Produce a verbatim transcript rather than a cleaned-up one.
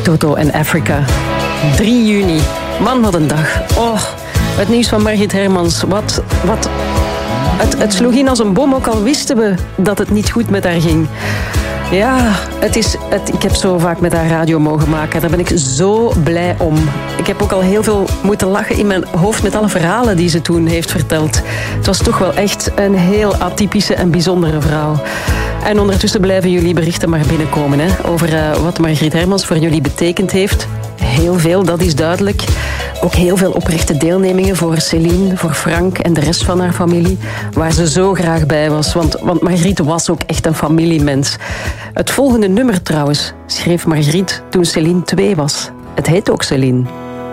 Toto en Africa. drie juni. Man, wat een dag. Oh, het nieuws van Margriet Hermans. Wat, wat... Het, het sloeg in als een bom, ook al wisten we dat het niet goed met haar ging. Ja, het is, het, ik heb zo vaak met haar radio mogen maken. Daar ben ik zo blij om. Ik heb ook al heel veel moeten lachen in mijn hoofd met alle verhalen die ze toen heeft verteld. Het was toch wel echt een heel atypische en bijzondere vrouw. En ondertussen blijven jullie berichten maar binnenkomen hè, over uh, wat Margriet Hermans voor jullie betekend heeft. Heel veel, dat is duidelijk. Ook heel veel oprechte deelnemingen voor Céline, voor Frank en de rest van haar familie, waar ze zo graag bij was. Want, want Margriet was ook echt een familiemens. Het volgende nummer trouwens schreef Margriet toen Céline twee was. Het heet ook Céline.